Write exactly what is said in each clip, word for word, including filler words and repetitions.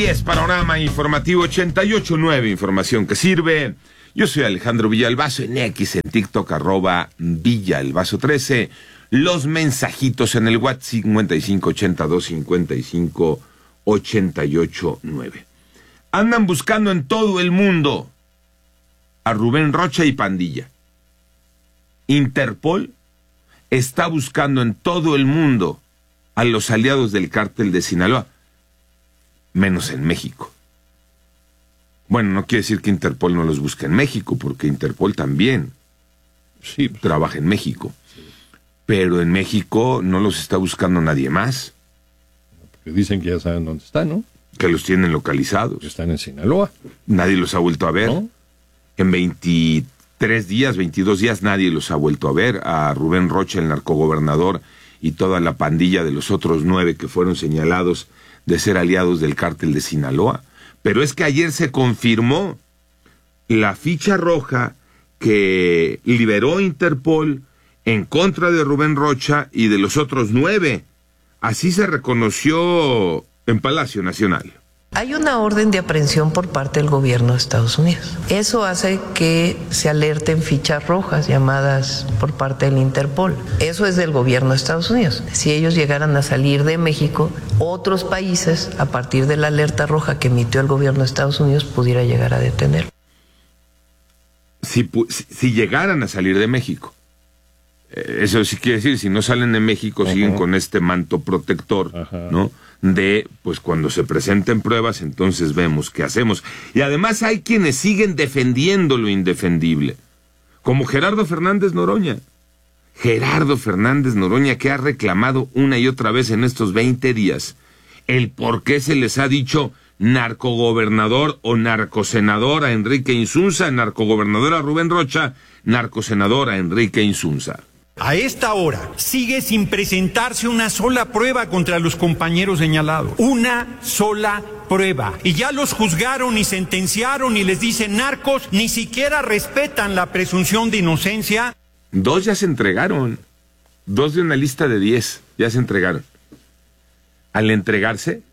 Es Panorama Informativo ochenta y ocho punto nueve, información que sirve. Yo soy Alejandro Villalbazo, en X, en TikTok, arroba Villalbazo trece. Los mensajitos en el WhatsApp cincuenta y cinco ochenta y dos cincuenta y cinco ochenta y ocho nueve. Andan buscando en todo el mundo a Rubén Rocha y pandilla. Interpol está buscando en todo el mundo a los aliados del cártel de Sinaloa, menos en México. Bueno, no quiere decir que Interpol no los busque en México, porque Interpol también sí, pues, trabaja en México. Sí. Pero en México no los está buscando nadie más. Porque dicen que ya saben dónde están, ¿no? Que los tienen localizados. Que están en Sinaloa. Nadie los ha vuelto a ver. ¿No? En veintitrés días, veintidós días, nadie los ha vuelto a ver. A Rubén Rocha, el narcogobernador, y toda la pandilla de los otros nueve que fueron señalados de ser aliados del cártel de Sinaloa. Pero es que ayer se confirmó la ficha roja que liberó Interpol en contra de Rubén Rocha y de los otros nueve. Así se reconoció en Palacio Nacional. Hay una orden de aprehensión por parte del gobierno de Estados Unidos. Eso hace que se alerten fichas rojas llamadas por parte del Interpol. Eso es del gobierno de Estados Unidos. Si ellos llegaran a salir de México, otros países, a partir de la alerta roja que emitió el gobierno de Estados Unidos, pudiera llegar a detener. Si, si, si llegaran a salir de México. Eso sí quiere decir, si no salen de México, uh-huh. siguen con este manto protector, uh-huh. ¿no? De, pues cuando se presenten pruebas, entonces vemos qué hacemos. Y además hay quienes siguen defendiendo lo indefendible, como Gerardo Fernández Noroña. Gerardo Fernández Noroña, que ha reclamado una y otra vez en estos veinte días el por qué se les ha dicho narcogobernador o narcosenador a Enrique Insunza, narcogobernador a Rubén Rocha, narcosenador a Enrique Insunza. A esta hora sigue sin presentarse una sola prueba contra los compañeros señalados. Una sola prueba. Y ya los juzgaron y sentenciaron y les dicen narcos, ni siquiera respetan la presunción de inocencia. Dos ya se entregaron. Dos de una lista de diez ya se entregaron. Al entregarse,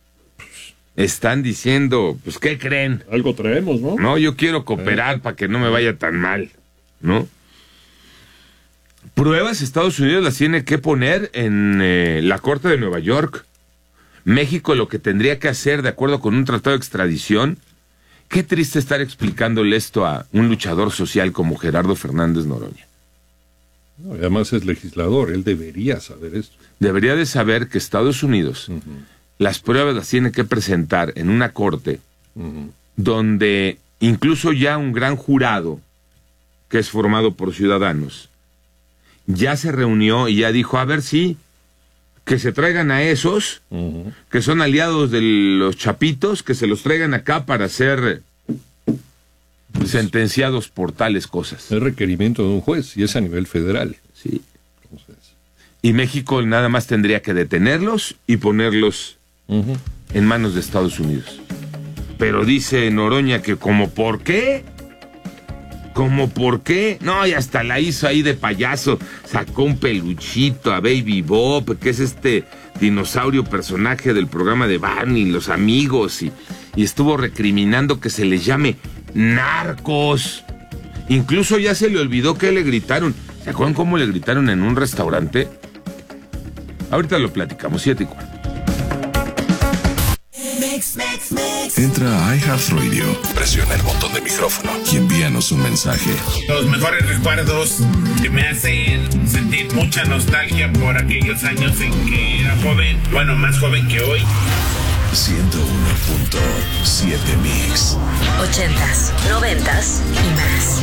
están diciendo, pues, ¿qué creen? Algo traemos, ¿no? No, yo quiero cooperar eh. para que no me vaya tan mal, ¿no? Pruebas Estados Unidos las tiene que poner en eh, la Corte de Nueva York. México lo que tendría que hacer, de acuerdo con un tratado de extradición. Qué triste estar explicándole esto a un luchador social como Gerardo Fernández Noroña. No, además es legislador, él debería saber esto. Debería de saber que Estados Unidos uh-huh. las pruebas las tiene que presentar en una corte uh-huh. donde incluso ya un gran jurado, que es formado por ciudadanos, ya se reunió y ya dijo, a ver si, que se traigan a esos, uh-huh. que son aliados de los chapitos, que se los traigan acá para ser pues, sentenciados por tales cosas. Es requerimiento de un juez y es a nivel federal. Sí. Entonces. Y México nada más tendría que detenerlos y ponerlos uh-huh. en manos de Estados Unidos. Pero dice Noroña que como ¿por qué? ¿Cómo por qué? No, y hasta la hizo ahí de payaso. Sacó un peluchito a Baby Bob, que es este dinosaurio personaje del programa de Barney, Los Amigos, y, y estuvo recriminando que se les llame narcos. Incluso ya se le olvidó que le gritaron. ¿Se acuerdan cómo le gritaron en un restaurante? Ahorita lo platicamos, siete y cuarto. Entra a iHeartRadio, presiona el botón de micrófono y envíanos un mensaje. Los mejores recuerdos que me hacen sentir mucha nostalgia por aquellos años en que era joven, bueno, más joven que hoy. ciento uno punto siete Mix. Ochentas, noventas y más.